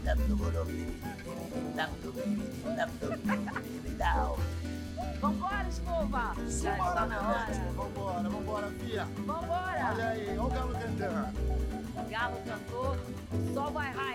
Vambora, escova! Já está na hora. Vambora, fia. Vambora! Olha aí, olha o galo cantando. O galo cantou, só vai raiar.